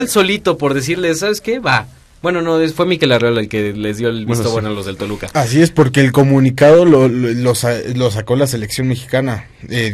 solito por decirle, ¿sabes qué? Va. Bueno, no, fue Mikel Arriola el que les dio el visto bueno a los del Toluca. Así es, porque el comunicado lo sacó la selección mexicana,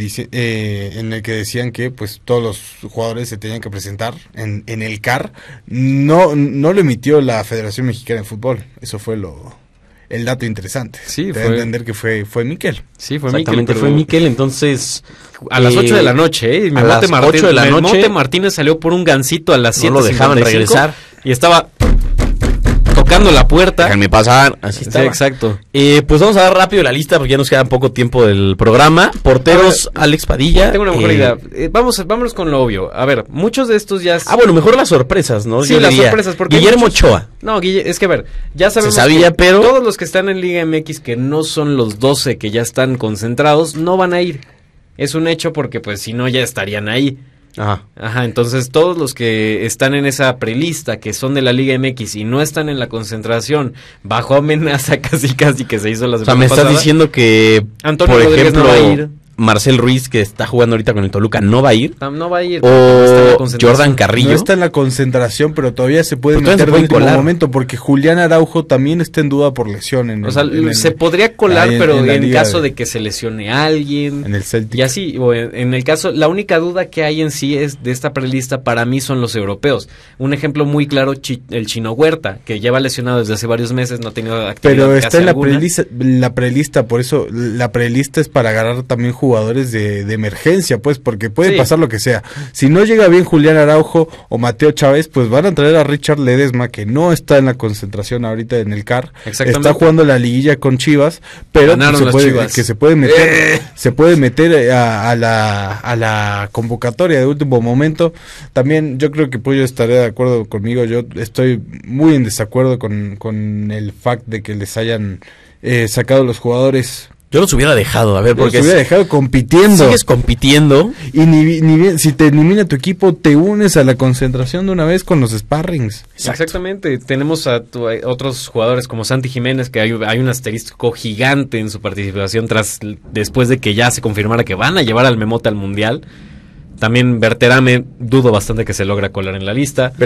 en el que decían que pues todos los jugadores se tenían que presentar en el CAR. No lo emitió la Federación Mexicana de Fútbol, eso fue el dato interesante. Sí, te da a entender que fue Mikel. Sí, fue exactamente, Mikel, fue Mikel, entonces... A las 8 de la noche, a las 8 de la noche... Mote Martínez salió por un gancito a las 7:55. No lo dejaban regresar. Y estaba tocando la puerta. Déjenme pasar, así está. Sí, exacto. Pues vamos a dar rápido la lista porque ya nos queda poco tiempo del programa. Porteros, Alex Padilla. Tengo una mejor idea. Vámonos con lo obvio. A ver, muchos de estos ya... bueno, mejor las sorpresas, ¿no? Sí, las sorpresas. Porque Guillermo Ochoa. No, es que a ver, ya sabemos se sabía, pero todos los que están en Liga MX, que no son los 12 que ya están concentrados, no van a ir. Es un hecho porque pues si no ya estarían ahí. Ajá, entonces todos los que están en esa prelista, que son de la Liga MX y no están en la concentración, bajo amenaza casi que se hizo la semana pasada. Me estás diciendo que, Antonio por Rodríguez ejemplo, no va a ir. Marcel Ruiz, que está jugando ahorita con el Toluca, ¿no va a ir? No va a ir. O Jordan Carrillo. No está en la concentración, pero todavía se puede meter de último momento, porque Julián Araujo también está en duda por lesión. Se podría colar, pero en caso de que se lesione a alguien. En el Celtic. Y así, o en el caso, la única duda que hay en sí es de esta prelista para mí son los europeos. Un ejemplo muy claro, el Chino Huerta, que lleva lesionado desde hace varios meses, no ha tenido actividad. Pero está en la prelista, por eso la prelista es para agarrar también jugadores de emergencia, pues, porque puede pasar lo que sea. Si no llega bien Julián Araujo o Mateo Chávez, pues van a traer a Richard Ledesma, que no está en la concentración ahorita en el CAR. Está jugando la liguilla con Chivas, pero se puede meter a la convocatoria de último momento. También yo creo que Pollo estaría de acuerdo conmigo. Yo estoy muy en desacuerdo con el fact de que les hayan sacado los jugadores. Yo los hubiera dejado, porque los hubiera dejado compitiendo. Sigues compitiendo. Y si te elimina tu equipo, te unes a la concentración de una vez con los sparrings. Exacto. Exactamente. Tenemos a otros jugadores como Santi Jiménez, que hay un asterisco gigante en su participación después de que ya se confirmara que van a llevar al Memote al Mundial. También Berterame, dudo bastante que se logra colar en la lista.